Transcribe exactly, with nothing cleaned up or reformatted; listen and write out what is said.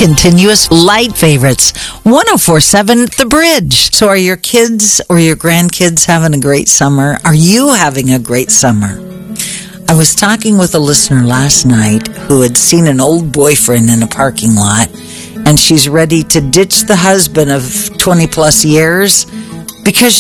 continuous light favorites. one oh four point seven The Bridge. So are your kids or your grandkids having a great summer? Are you having a great summer? I was talking with a listener last night who had seen an old boyfriend in a parking lot, and she's ready to ditch the husband of twenty plus years because